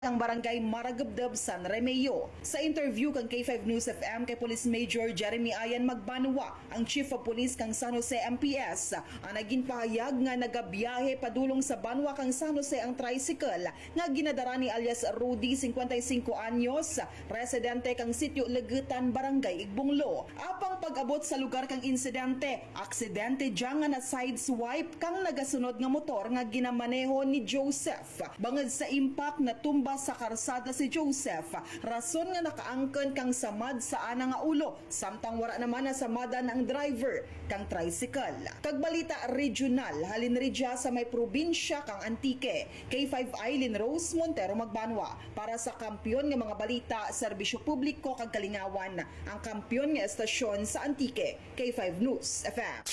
ang barangay Maragubdub, San Remeo. Sa interview kang K5 News FM kay Police Major Jeremy Ayan Magbanwa, ang Chief of Police kang San Jose MPS, ang naging pahayag nga nagabiyahe padulong sa Banwa kang San Jose ang tricycle nga ginadara ni alias Rudy, 55 anyos, residente kang Sitio Legutan, Barangay Igbonglo. Apang pag-abot sa lugar kang insidente, aksidente dyan nga na sideswipe kang nagasunod nga motor nga ginamaneho ni Joseph. Bangad sa impact na tumba sa karsada si Joseph, rason nga nakaangken kang samad sa ana nga ulo, samtang wala naman na samadan ang driver kang tricycle. Kagbalita regional, halin ridya sa may probinsya kang Antique, K5 Eileen Rose Montero Magbanwa. Para sa kampyon nga mga balita, serbisyo publiko kag kalingawan, ang kampyon nga estasyon sa Antique, K5 News FM.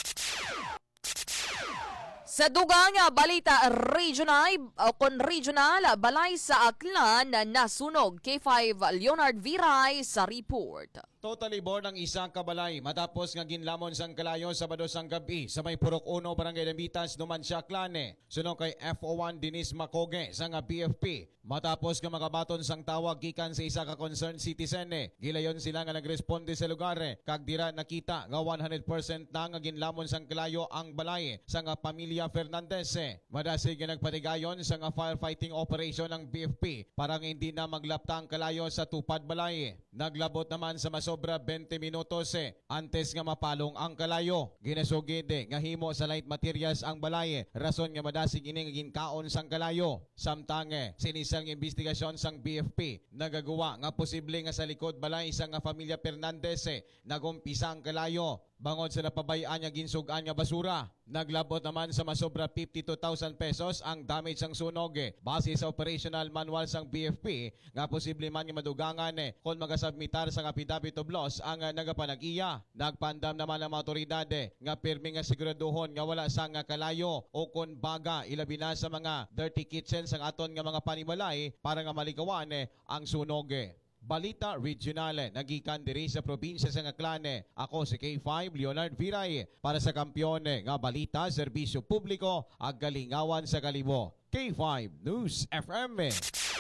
Sa dugang balita regional, balay sa Aklan nasunog, K5 Leonard Viray sa report. Totally born ang isang kabalay matapos nga ginlamon sang kalayo Sabado sang gabi sa may Purok 1 Barangay Lambitas, Numancia, Klane. Sunod kay FO1 Denise Macoge sa nga BFP. Matapos nga makabaton sang tawag gikan sa isa ka concerned citizen, gilayon sila nga nagresponde sa lugar kag dira nakita nga 100% na nga ginlamon sang kalayo ang balay sa nga pamilya Fernandez. Madasig nga nagpatigayon sa nga firefighting operation ng BFP para hindi na maglapta ang kalayo sa tupad balay. Naglabot naman sa sobra 20 minutos antes nga mapalong ang kalayo. Ginasugid nga himo sa light materials ang balay, rason nga madasig ini nga ginkaon sang kalayo. Samtang sinisang investigasyon sang BFP nagagawa nga posible nga sa likod balay sa nga pamilya Fernandez nagumpisa ang kalayo bangod sa napabayaan nga ginsugan nga basura. Naglabot naman sa masobra 52,000 pesos ang damage sang sunog. Base sa operational manual sang BFP nga posible man nga madugangan kung magasubmitar sa affidavit of loss ang nagapanag-iya. Nagpandam naman ang mga otoridad nga pirmi nga siguraduhon nga wala sang kalayo o kon baga ilabi na sa mga dirty kitchens ang aton nga mga panimalay para nga malikawan ang sunog. Balita regional, nagikan diri sa probinsya sa Klane. Ako si K5 Leonard Viray para sa kampyon nga balita, serbisyo publiko ag kalingawan sa kalibo. K5 News FM.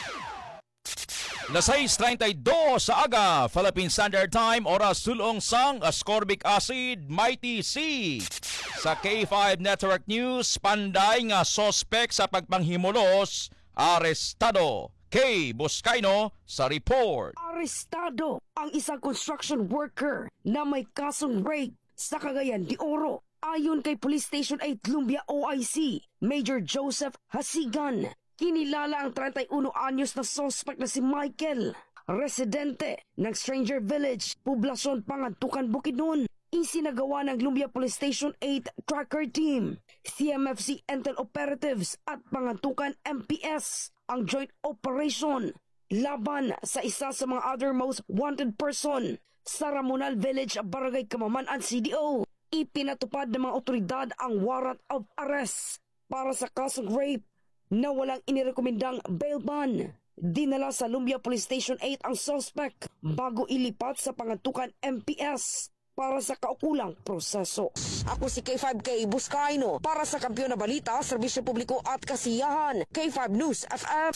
Las 6:32 sa aga, Philippine Standard Time, oras sulong sang ascorbic acid, Mighty C. Sa K5 Network News, panday nga sospek sa pagpanghimulos, arestado. K. Buscaino sa report. Arestado ang isang construction worker na may kasong rape sa Cagayan de Oro. Ayon kay Police Station 8 Lumbia OIC, Major Joseph Hasigan, kinilala ang 31 anyos na suspect na si Michael, residente ng Stranger Village, Poblasyon Pangantukan, Bukidnon. Isinagawa ng Lumbia Police Station 8 Tracker Team, CMFC Intel Operatives at Pangantukan MPS ang joint operation laban sa isa sa mga other most wanted person sa Ramonal Village, Barangay Kamaman-an, CDO. Ipinatupad ng mga otoridad ang warrant of arrest para sa kasong rape na walang inirekomendang bail bond. Dinala sa Lumbia Police Station 8 ang suspect bago ilipat sa Pangantukan MPS para sa kaukulang proseso. Ako si K5K Buscaino para sa Kampyon na Balita, Serbisyo Publiko at Kasiyahan, K5 News FM.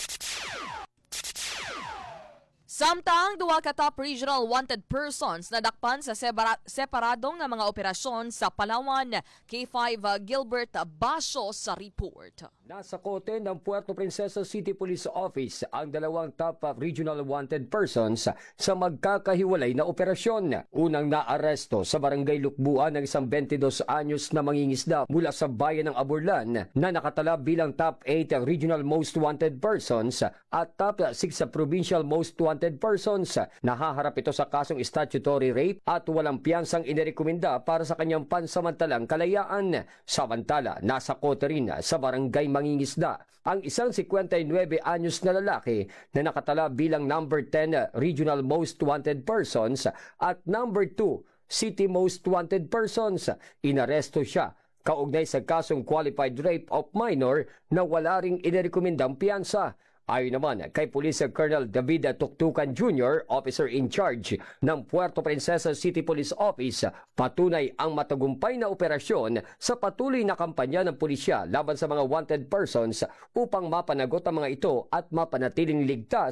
Samtang duwa ka top regional wanted persons na dakpan sa separadong nga mga operasyon sa Palawan, K5 Gilbert Basyo sa report. Nasa kote ng Puerto Princesa City Police Office ang dalawang top regional wanted persons sa magkakahiwalay na operasyon. Unang naaresto sa Barangay Lukbuan ng isang 22 anyos na mangingisda mula sa bayan ng Aburlan na nakatala bilang top 8 regional most wanted persons at top 6 provincial most wanted persons. Nahaharap ito sa kasong statutory rape at walang piyansang inirekomenda para sa kanyang pansamantalang kalayaan. Samantala, nasa kote rin sa Barangay Mangingisda ang isang 59 anyos na lalaki na nakatala bilang number 10 regional most wanted persons at number 2 city most wanted persons. Inaresto siya kaugnay sa kasong qualified rape of minor na wala ring inirekomendang piyansa. Ayon naman kay Police Colonel David Tuktukan Jr., Officer in Charge ng Puerto Princesa City Police Office, patunay ang matagumpay na operasyon sa patuloy na kampanya ng pulisya laban sa mga wanted persons upang mapanagot ang mga ito at mapanatiling ligtas